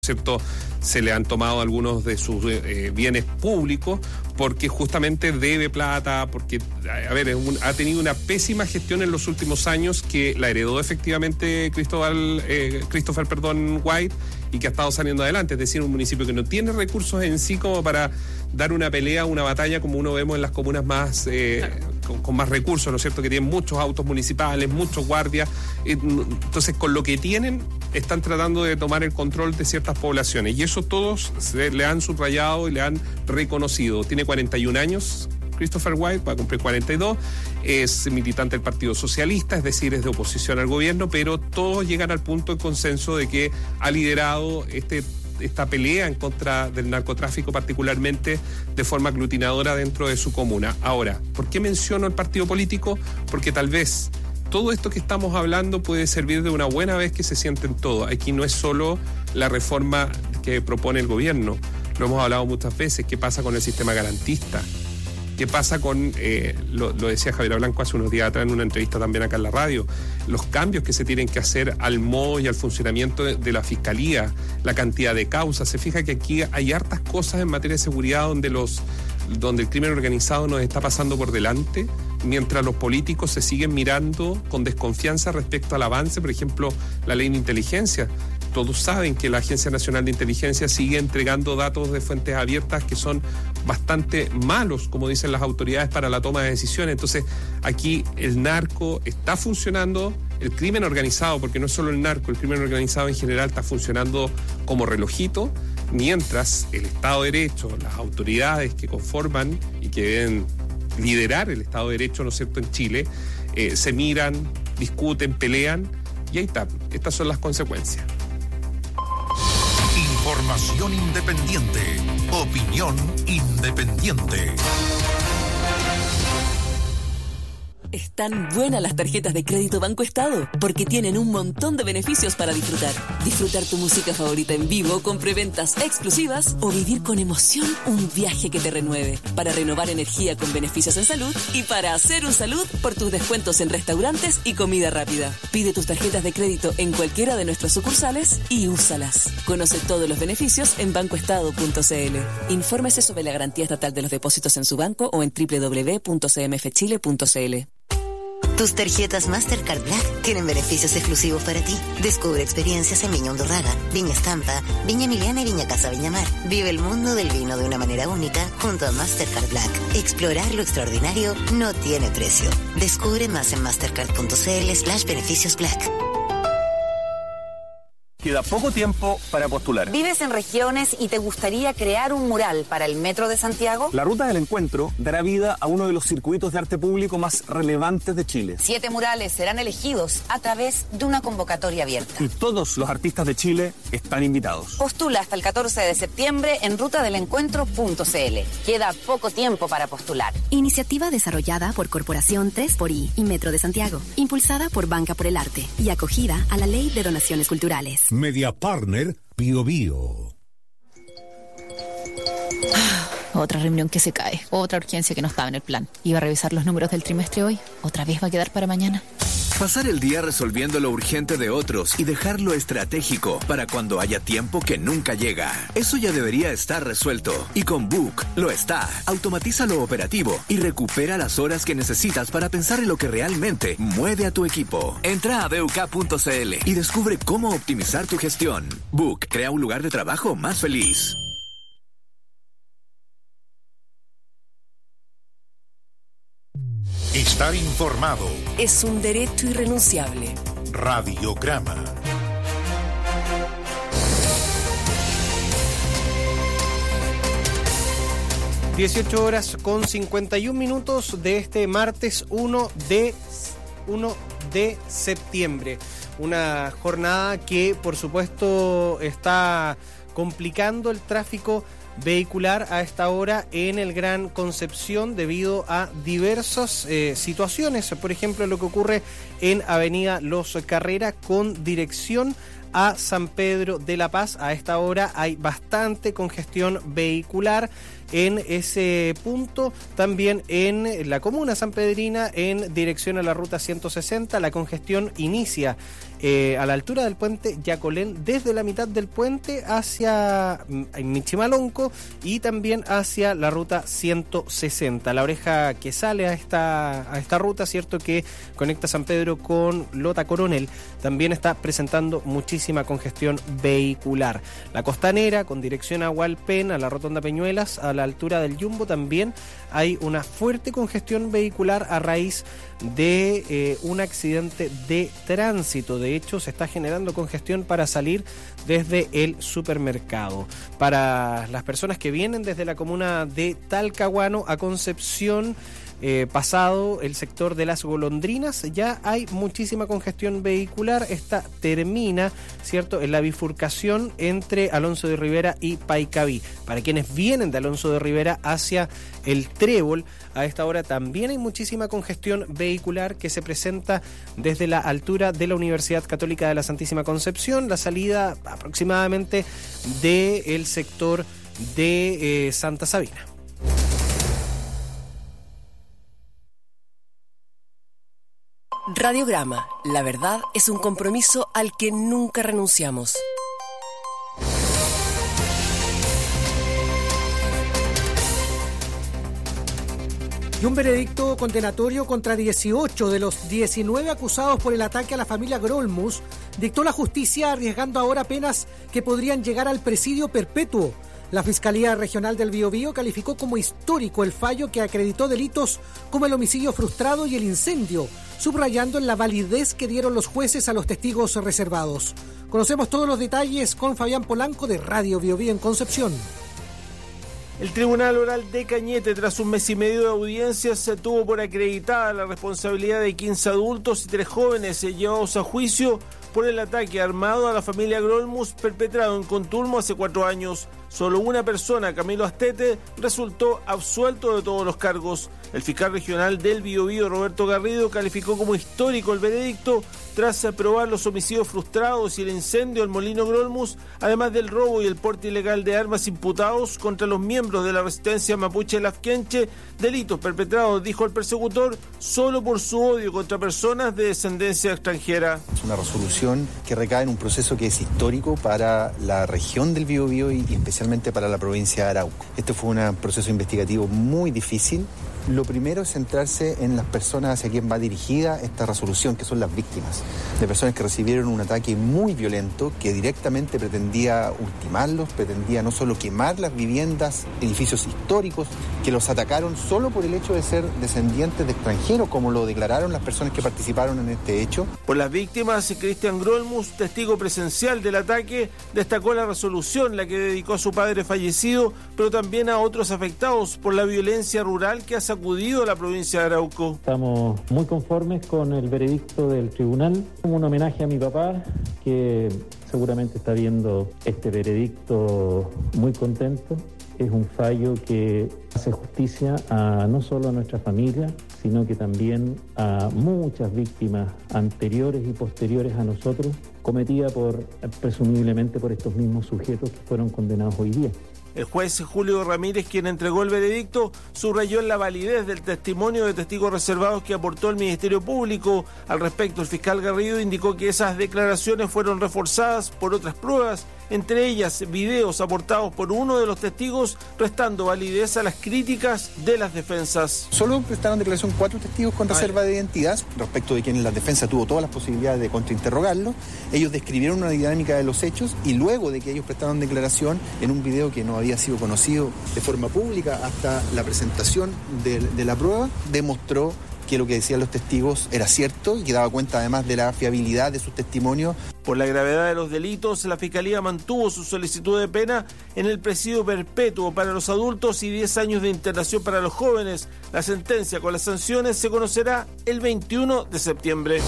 ¿cierto? Se le han tomado algunos de sus bienes públicos porque justamente debe plata, porque, ha tenido una pésima gestión en los últimos años que la heredó efectivamente Christopher White y que ha estado saliendo adelante. Es decir, un municipio que no tiene recursos en sí como para dar una pelea, una batalla, como uno vemos en las comunas más con más recursos, ¿no es cierto?, que tienen muchos autos municipales, muchos guardias. Entonces, con lo que tienen, están tratando de tomar el control de ciertas poblaciones. Y eso todos le han subrayado y le han reconocido. Tiene 41 años Christopher White, va a cumplir 42, es militante del Partido Socialista, es decir, es de oposición al gobierno, pero todos llegan al punto de consenso de que ha liderado esta pelea en contra del narcotráfico, particularmente de forma aglutinadora dentro de su comuna. Ahora, ¿por qué menciono el partido político? Porque tal vez todo esto que estamos hablando puede servir de una buena vez que se sienten todos. Aquí no es solo la reforma que propone el gobierno, lo hemos hablado muchas veces. ¿Qué pasa con el sistema garantista? ¿Qué pasa con, lo decía Javier Blanco hace unos días atrás en una entrevista también acá en la radio, los cambios que se tienen que hacer al modo y al funcionamiento de la Fiscalía, la cantidad de causas? Se fija que aquí hay hartas cosas en materia de seguridad donde el crimen organizado nos está pasando por delante, mientras los políticos se siguen mirando con desconfianza respecto al avance, por ejemplo, la ley de inteligencia. Todos saben que la Agencia Nacional de Inteligencia sigue entregando datos de fuentes abiertas que son bastante malos, como dicen las autoridades, para la toma de decisiones. Entonces, aquí el narco está funcionando, el crimen organizado, porque no es solo el narco, el crimen organizado en general está funcionando como relojito, mientras el Estado de Derecho, las autoridades que conforman y que deben liderar el Estado de Derecho, ¿no es cierto?, en Chile, se miran, discuten, pelean, y ahí está. Estas son las consecuencias. Información independiente. Opinión independiente. Están buenas las tarjetas de crédito Banco Estado, porque tienen un montón de beneficios para disfrutar. Disfrutar tu música favorita en vivo con preventas exclusivas o vivir con emoción un viaje que te renueve. Para renovar energía con beneficios en salud y para hacer un salud por tus descuentos en restaurantes y comida rápida. Pide tus tarjetas de crédito en cualquiera de nuestras sucursales y úsalas. Conoce todos los beneficios en bancoestado.cl. Infórmese sobre la garantía estatal de los depósitos en su banco o en www.cmfchile.cl. Tus tarjetas Mastercard Black tienen beneficios exclusivos para ti. Descubre experiencias en Viña Undurraga, Viña Estampa, Viña Emiliana y Viña Casa Viña Mar. Vive el mundo del vino de una manera única junto a Mastercard Black. Explorar lo extraordinario no tiene precio. Descubre más en mastercard.cl/beneficios Black. Queda poco tiempo para postular. ¿Vives en regiones y te gustaría crear un mural para el Metro de Santiago? La Ruta del Encuentro dará vida a uno de los circuitos de arte público más relevantes de Chile. 7 murales serán elegidos a través de una convocatoria abierta. Y todos los artistas de Chile están invitados. Postula hasta el 14 de septiembre en rutadelencuentro.cl. Queda poco tiempo para postular. Iniciativa desarrollada por Corporación 3xI y Metro de Santiago. Impulsada por Banca por el Arte y acogida a la Ley de Donaciones Culturales. Media Partner Bio Bio. Otra reunión que se cae, otra urgencia que no estaba en el plan. Iba a revisar los números del trimestre hoy, otra vez va a quedar para mañana. Pasar el día resolviendo lo urgente de otros y dejar lo estratégico para cuando haya tiempo que nunca llega. Eso ya debería estar resuelto. Y con Book lo está. Automatiza lo operativo y recupera las horas que necesitas para pensar en lo que realmente mueve a tu equipo. Entra a BUK.cl y descubre cómo optimizar tu gestión. Book crea un lugar de trabajo más feliz. Estar informado es un derecho irrenunciable. Radiograma. (18:51) de este martes 1 de septiembre. Una jornada que, por supuesto, está complicando el tráfico vehicular a esta hora en el Gran Concepción debido a diversas situaciones. Por ejemplo, lo que ocurre en Avenida Los Carreras con dirección a San Pedro de la Paz. A esta hora hay bastante congestión vehicular en ese punto. También en la comuna sanpedrina en dirección a la ruta 160 la congestión inicia a la altura del puente Yacolén, desde la mitad del puente hacia Michimalonco y también hacia la ruta 160. La oreja que sale a esta ruta, cierto, que conecta San Pedro con Lota Coronel, también está presentando muchísima congestión vehicular. La costanera con dirección a Hualpén, a la rotonda Peñuelas, a la altura del Yumbo, también hay una fuerte congestión vehicular a raíz de un accidente de tránsito. De hecho, se está generando congestión para salir desde el supermercado. Para las personas que vienen desde la comuna de Talcahuano a Concepción, pasado el sector de las Golondrinas, ya hay muchísima congestión vehicular. Esta termina, ¿cierto?, en la bifurcación entre Alonso de Rivera y Paicaví. Para quienes vienen de Alonso de Rivera hacia el Trébol, a esta hora también hay muchísima congestión vehicular que se presenta desde la altura de la Universidad Católica de la Santísima Concepción, la salida aproximadamente del sector de Santa Sabina. Radiograma, la verdad es un compromiso al que nunca renunciamos. Y un veredicto condenatorio contra 18 de los 19 acusados por el ataque a la familia Grolmus dictó la justicia, arriesgando ahora penas que podrían llegar al presidio perpetuo. La Fiscalía Regional del Biobío calificó como histórico el fallo que acreditó delitos como el homicidio frustrado y el incendio, subrayando en la validez que dieron los jueces a los testigos reservados. Conocemos todos los detalles con Fabián Polanco de Radio Biobío en Concepción. El Tribunal Oral de Cañete, tras un mes y medio de audiencias, se tuvo por acreditada la responsabilidad de 15 adultos y 3 jóvenes llevados a juicio por el ataque armado a la familia Grolmus perpetrado en Conturmo hace 4 años. Solo una persona, Camilo Astete, resultó absuelto de todos los cargos. El fiscal regional del Biobío, Roberto Garrido, calificó como histórico el veredicto tras aprobar los homicidios frustrados y el incendio al molino Grolmus, además del robo y el porte ilegal de armas imputados contra los miembros de la resistencia mapuche Lafkenche, delitos perpetrados, dijo el persecutor, solo por su odio contra personas de descendencia extranjera. Es una resolución que recae en un proceso que es histórico para la región del Biobío y especialmente para la provincia de Arauco. Este fue un proceso investigativo muy difícil. Lo primero es centrarse en las personas hacia quien va dirigida esta resolución, que son las víctimas, de personas que recibieron un ataque muy violento que directamente pretendía ultimarlos, pretendía no solo quemar las viviendas, edificios históricos, que los atacaron solo por el hecho de ser descendientes de extranjeros, como lo declararon las personas que participaron en este hecho. Por las víctimas, Cristian Grolmus, testigo presencial del ataque, destacó la resolución, la que dedicó a su padre fallecido, pero también a otros afectados por la violencia rural que ha sacudido a la provincia de Arauco. Estamos muy conformes con el veredicto del tribunal, como un homenaje a mi papá, que seguramente está viendo este veredicto muy contento. Es un fallo que hace justicia no solo a nuestra familia, sino que también a muchas víctimas anteriores y posteriores a nosotros, cometida presumiblemente por estos mismos sujetos que fueron condenados hoy día. El juez Julio Ramírez, quien entregó el veredicto, subrayó en la validez del testimonio de testigos reservados que aportó el Ministerio Público. Al respecto, el fiscal Garrido indicó que esas declaraciones fueron reforzadas por otras pruebas, entre ellas videos aportados por uno de los testigos, restando validez a las críticas de las defensas. Solo prestaron declaración 4 testigos con reserva de identidad, respecto de quienes la defensa tuvo todas las posibilidades de contrainterrogarlo. Ellos describieron una dinámica de los hechos y luego de que ellos prestaron declaración en un video que no había sido conocido de forma pública hasta la presentación de la prueba, demostró que lo que decían los testigos era cierto y que daba cuenta además de la fiabilidad de sus testimonios. Por la gravedad de los delitos, la Fiscalía mantuvo su solicitud de pena en el presidio perpetuo para los adultos y 10 años de internación para los jóvenes. La sentencia con las sanciones se conocerá el 21 de septiembre.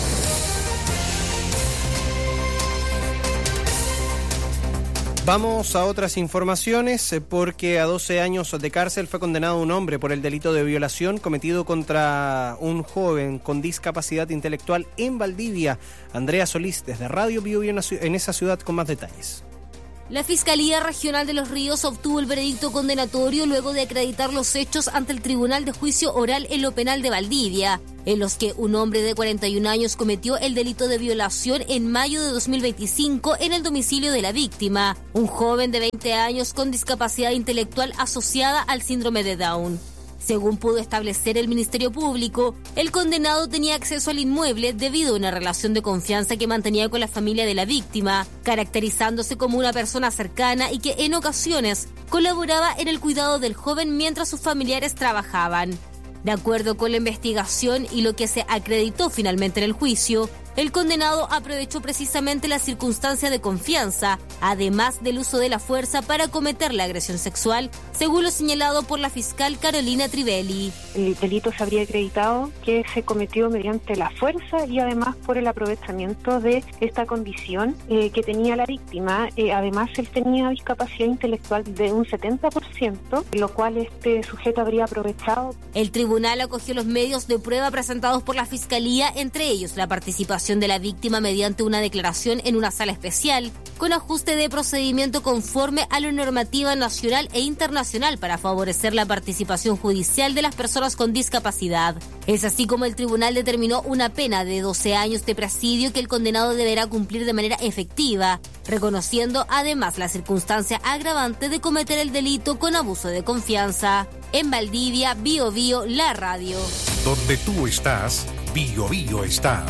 Vamos a otras informaciones porque a 12 años de cárcel fue condenado un hombre por el delito de violación cometido contra un joven con discapacidad intelectual en Valdivia. Andrea Solís, desde Radio Biobío en esa ciudad con más detalles. La Fiscalía Regional de Los Ríos obtuvo el veredicto condenatorio luego de acreditar los hechos ante el Tribunal de Juicio Oral en lo Penal de Valdivia, en los que un hombre de 41 años cometió el delito de violación en mayo de 2025 en el domicilio de la víctima, un joven de 20 años con discapacidad intelectual asociada al síndrome de Down. Según pudo establecer el Ministerio Público, el condenado tenía acceso al inmueble debido a una relación de confianza que mantenía con la familia de la víctima, caracterizándose como una persona cercana y que en ocasiones colaboraba en el cuidado del joven mientras sus familiares trabajaban. De acuerdo con la investigación y lo que se acreditó finalmente en el juicio, el condenado aprovechó precisamente la circunstancia de confianza, además del uso de la fuerza para cometer la agresión sexual, según lo señalado por la fiscal Carolina Trivelli. El delito se habría acreditado que se cometió mediante la fuerza y además por el aprovechamiento de esta condición que tenía la víctima. Además, él tenía discapacidad intelectual de un 70%, lo cual este sujeto habría aprovechado. El tribunal acogió los medios de prueba presentados por la fiscalía, entre ellos la participación de la víctima mediante una declaración en una sala especial, con ajuste de procedimiento conforme a la normativa nacional e internacional para favorecer la participación judicial de las personas con discapacidad. Es así como el tribunal determinó una pena de 12 años de presidio que el condenado deberá cumplir de manera efectiva, reconociendo además la circunstancia agravante de cometer el delito con abuso de confianza. En Valdivia, Bío Bío, la radio. Donde tú estás, Bío Bío está.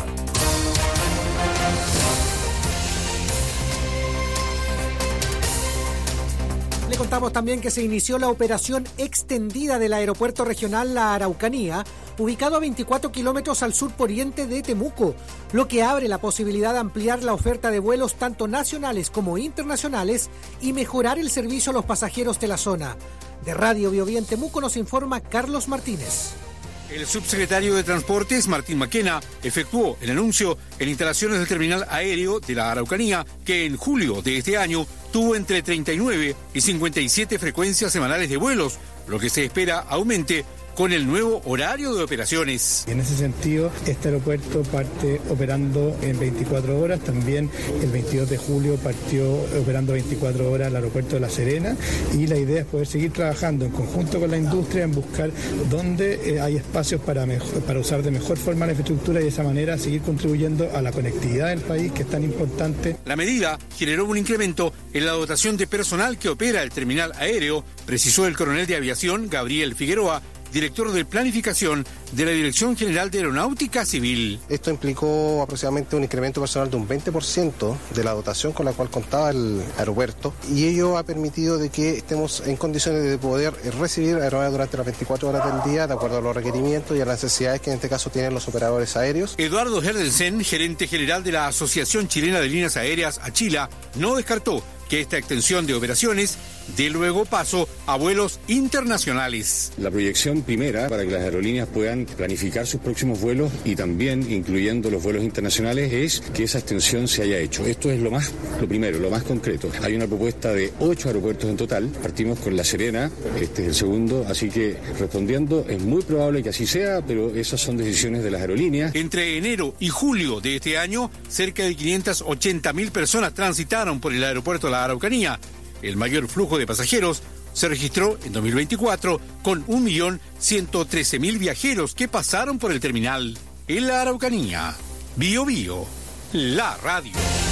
Le contamos también que se inició la operación extendida del aeropuerto regional La Araucanía, ubicado a 24 kilómetros al sur poniente de Temuco, lo que abre la posibilidad de ampliar la oferta de vuelos tanto nacionales como internacionales y mejorar el servicio a los pasajeros de la zona. De Radio Bío Bío en Temuco nos informa Carlos Martínez. El subsecretario de Transportes, Martín Maquena, efectuó el anuncio en instalaciones del terminal aéreo de la Araucanía, que en julio de este año tuvo entre 39 y 57 frecuencias semanales de vuelos, lo que se espera aumente con el nuevo horario de operaciones. En ese sentido, este aeropuerto parte operando en 24 horas. También el 22 de julio partió operando 24 horas el aeropuerto de La Serena, y la idea es poder seguir trabajando en conjunto con la industria en buscar dónde hay espacios para usar de mejor forma la infraestructura y de esa manera seguir contribuyendo a la conectividad del país, que es tan importante. La medida generó un incremento en la dotación de personal que opera el terminal aéreo, precisó el coronel de aviación Gabriel Figueroa, director de Planificación de la Dirección General de Aeronáutica Civil. Esto implicó aproximadamente un incremento personal de un 20% de la dotación con la cual contaba el aeropuerto, y ello ha permitido de que estemos en condiciones de poder recibir aeronaves durante las 24 horas del día, de acuerdo a los requerimientos y a las necesidades que en este caso tienen los operadores aéreos. Eduardo Herdelsen, gerente general de la Asociación Chilena de Líneas Aéreas, ACHILA, no descartó que esta extensión de operaciones dé luego paso a vuelos internacionales. La proyección primera para que las aerolíneas puedan planificar sus próximos vuelos y también incluyendo los vuelos internacionales es que esa extensión se haya hecho. Esto es lo primero, lo más concreto. Hay una propuesta de 8 aeropuertos en total. Partimos con La Serena, este es el segundo, así que respondiendo, es muy probable que así sea, pero esas son decisiones de las aerolíneas. Entre enero y julio de este año, cerca de 580.000 personas transitaron por el aeropuerto de la Araucanía. El mayor flujo de pasajeros se registró en 2024 con 1.113.000 viajeros que pasaron por el terminal. En la Araucanía, Bío Bío, la radio.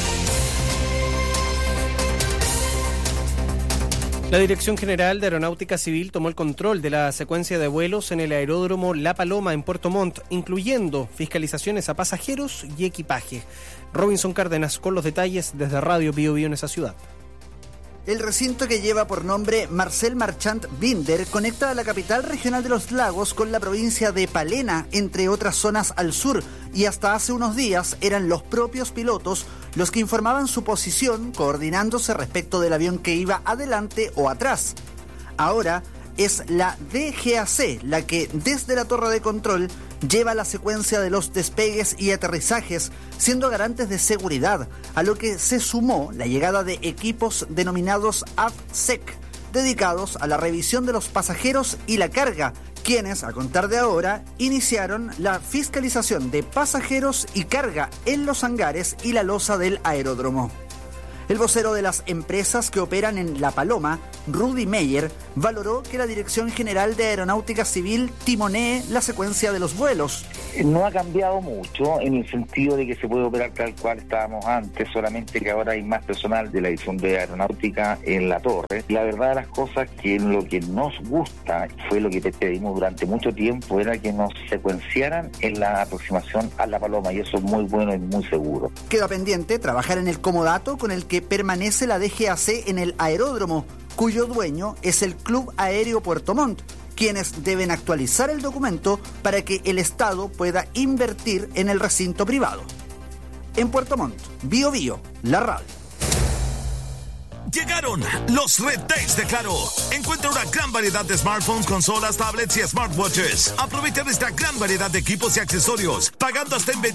La Dirección General de Aeronáutica Civil tomó el control de la secuencia de vuelos en el aeródromo La Paloma en Puerto Montt, incluyendo fiscalizaciones a pasajeros y equipaje. Robinson Cárdenas con los detalles desde Radio Bío Bío en esa ciudad. El recinto, que lleva por nombre Marcel Marchand Binder, conecta a la capital regional de los lagos con la provincia de Palena, entre otras zonas al sur, y hasta hace unos días eran los propios pilotos los que informaban su posición, coordinándose respecto del avión que iba adelante o atrás. Ahora es la DGAC la que, desde la torre de control, lleva la secuencia de los despegues y aterrizajes, siendo garantes de seguridad, a lo que se sumó la llegada de equipos denominados AFSEC, dedicados a la revisión de los pasajeros y la carga, quienes, a contar de ahora, iniciaron la fiscalización de pasajeros y carga en los hangares y la losa del aeródromo. El vocero de las empresas que operan en La Paloma, Rudy Meyer, valoró que la Dirección General de Aeronáutica Civil timonee la secuencia de los vuelos. No ha cambiado mucho en el sentido de que se puede operar tal cual estábamos antes, solamente que ahora hay más personal de la Dirección de Aeronáutica en la torre. La verdad de las cosas que lo que nos gusta fue lo que te pedimos durante mucho tiempo, era que nos secuenciaran en la aproximación a La Paloma, y eso es muy bueno y muy seguro. Queda pendiente trabajar en el comodato con el que permanece la DGAC en el aeródromo, cuyo dueño es el Club Aéreo Puerto Montt, quienes deben actualizar el documento para que el Estado pueda invertir en el recinto privado. En Puerto Montt, Bio Bio, la radio. Llegaron los Red Days de Claro. Encuentra una gran variedad de smartphones, consolas, tablets y smartwatches. Aprovecha nuestra gran variedad de equipos y accesorios, pagando hasta en